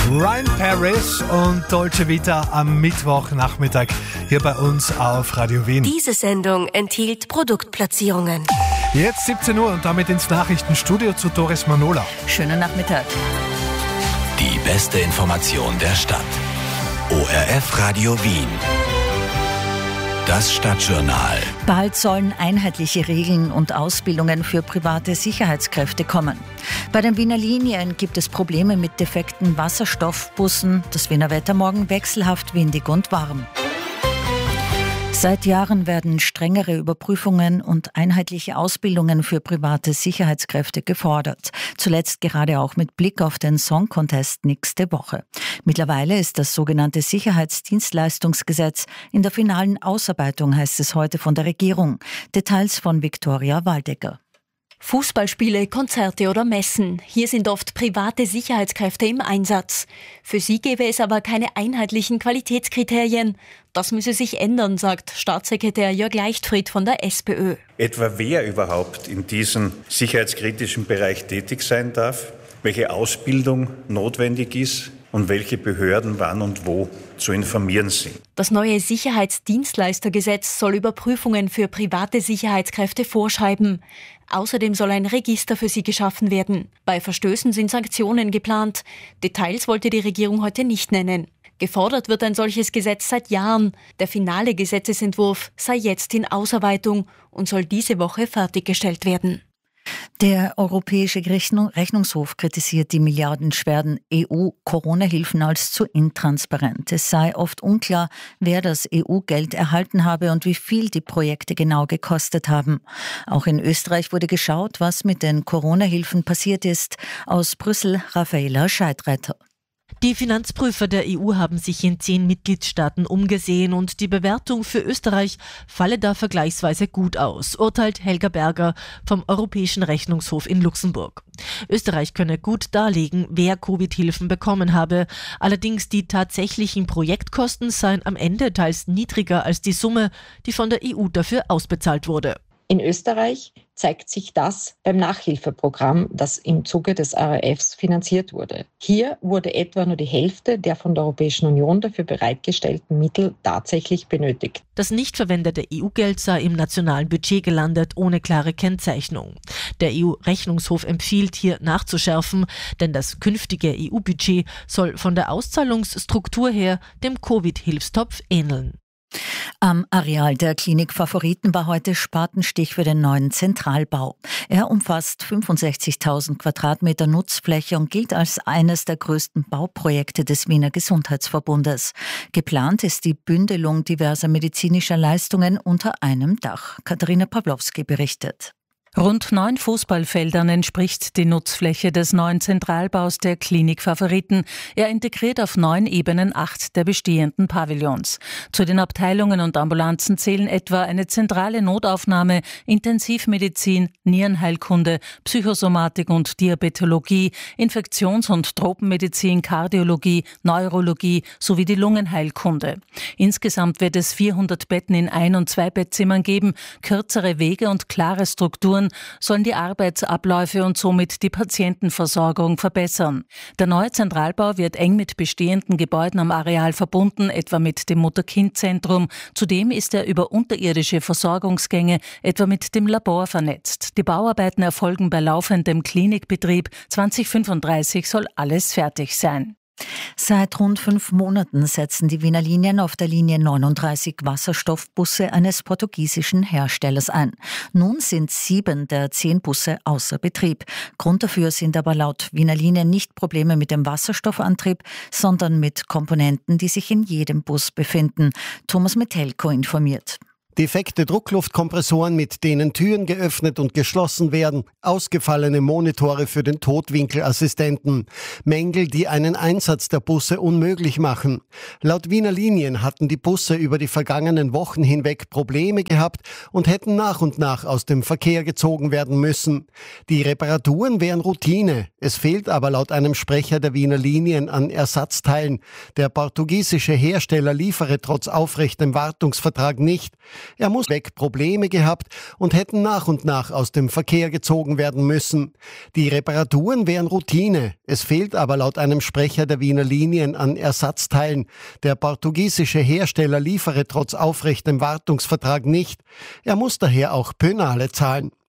Ryan Paris und Dolce Vita am Mittwochnachmittag hier bei uns auf Radio Wien. Diese Sendung enthielt Produktplatzierungen. Jetzt 17 Uhr und damit ins Nachrichtenstudio zu Doris Manola. Schönen Nachmittag. Die beste Information der Stadt. ORF Radio Wien. Das Stadtjournal. Bald sollen einheitliche Regeln und Ausbildungen für private Sicherheitskräfte kommen. Bei den Wiener Linien gibt es Probleme mit defekten Wasserstoffbussen. Das Wiener Wetter morgen wechselhaft windig und warm. Seit Jahren werden strengere Überprüfungen und einheitliche Ausbildungen für private Sicherheitskräfte gefordert. Zuletzt gerade auch mit Blick auf den Song Contest nächste Woche. Mittlerweile ist das sogenannte Sicherheitsdienstleistungsgesetz in der finalen Ausarbeitung, heißt es heute von der Regierung. Details von Viktoria Waldecker. Fußballspiele, Konzerte oder Messen. Hier sind oft private Sicherheitskräfte im Einsatz. Für sie gäbe es aber keine einheitlichen Qualitätskriterien. Das müsse sich ändern, sagt Staatssekretär Jörg Leichtfried von der SPÖ. Etwa wer überhaupt in diesem sicherheitskritischen Bereich tätig sein darf, welche Ausbildung notwendig ist und welche Behörden wann und wo zu informieren sind. Das neue Sicherheitsdienstleistergesetz soll Überprüfungen für private Sicherheitskräfte vorschreiben. Außerdem soll ein Register für sie geschaffen werden. Bei Verstößen sind Sanktionen geplant. Details wollte die Regierung heute nicht nennen. Gefordert wird ein solches Gesetz seit Jahren. Der finale Gesetzesentwurf sei jetzt in Ausarbeitung und soll diese Woche fertiggestellt werden. Der Europäische Rechnungshof kritisiert die milliardenschweren EU-Corona-Hilfen als zu intransparent. Es sei oft unklar, wer das EU-Geld erhalten habe und wie viel die Projekte genau gekostet haben. Auch in Österreich wurde geschaut, was mit den Corona-Hilfen passiert ist. Aus Brüssel, Raffaela Scheidreiter. Die Finanzprüfer der EU haben sich in 10 Mitgliedstaaten umgesehen und die Bewertung für Österreich falle da vergleichsweise gut aus, urteilt Helga Berger vom Europäischen Rechnungshof in Luxemburg. Österreich könne gut darlegen, wer Covid-Hilfen bekommen habe. Allerdings die tatsächlichen Projektkosten seien am Ende teils niedriger als die Summe, die von der EU dafür ausbezahlt wurde. In Österreich zeigt sich das beim Nachhilfeprogramm, das im Zuge des RRFs finanziert wurde. Hier wurde etwa nur die Hälfte der von der Europäischen Union dafür bereitgestellten Mittel tatsächlich benötigt. Das nicht verwendete EU-Geld sei im nationalen Budget gelandet, ohne klare Kennzeichnung. Der EU-Rechnungshof empfiehlt hier nachzuschärfen, denn das künftige EU-Budget soll von der Auszahlungsstruktur her dem Covid-Hilfstopf ähneln. Am Areal der Klinik Favoriten war heute Spatenstich für den neuen Zentralbau. Er umfasst 65.000 Quadratmeter Nutzfläche und gilt als eines der größten Bauprojekte des Wiener Gesundheitsverbundes. Geplant ist die Bündelung diverser medizinischer Leistungen unter einem Dach. Katharina Pawlowski berichtet. Rund 9 Fußballfeldern entspricht die Nutzfläche des neuen Zentralbaus der Klinik Favoriten. Er integriert auf 9 Ebenen 8 der bestehenden Pavillons. Zu den Abteilungen und Ambulanzen zählen etwa eine zentrale Notaufnahme, Intensivmedizin, Nierenheilkunde, Psychosomatik und Diabetologie, Infektions- und Tropenmedizin, Kardiologie, Neurologie sowie die Lungenheilkunde. Insgesamt wird es 400 Betten in 1- und 2-Bettzimmern geben. Kürzere Wege und klare Strukturen sollen die Arbeitsabläufe und somit die Patientenversorgung verbessern. Der neue Zentralbau wird eng mit bestehenden Gebäuden am Areal verbunden, etwa mit dem Mutter-Kind-Zentrum. Zudem ist er über unterirdische Versorgungsgänge, etwa mit dem Labor, vernetzt. Die Bauarbeiten erfolgen bei laufendem Klinikbetrieb. 2035 soll alles fertig sein. Seit rund 5 Monaten setzen die Wiener Linien auf der Linie 39 Wasserstoffbusse eines portugiesischen Herstellers ein. Nun sind 7 der 10 Busse außer Betrieb. Grund dafür sind aber laut Wiener Linien nicht Probleme mit dem Wasserstoffantrieb, sondern mit Komponenten, die sich in jedem Bus befinden. Thomas Metelko informiert. Defekte Druckluftkompressoren, mit denen Türen geöffnet und geschlossen werden, ausgefallene Monitore für den Totwinkelassistenten, Mängel, die einen Einsatz der Busse unmöglich machen. Laut Wiener Linien hatten die Busse über die vergangenen Wochen hinweg Probleme gehabt und hätten nach und nach aus dem Verkehr gezogen werden müssen. Die Reparaturen wären Routine. Es fehlt aber laut einem Sprecher der Wiener Linien an Ersatzteilen. Der portugiesische Hersteller liefere trotz aufrechtem Wartungsvertrag nicht. Er muss Probleme gehabt und hätten nach und nach aus dem Verkehr gezogen werden müssen. Die Reparaturen wären Routine. Es fehlt aber laut einem Sprecher der Wiener Linien an Ersatzteilen. Der portugiesische Hersteller liefere trotz aufrechtem Wartungsvertrag nicht. Er muss daher auch Pönale zahlen.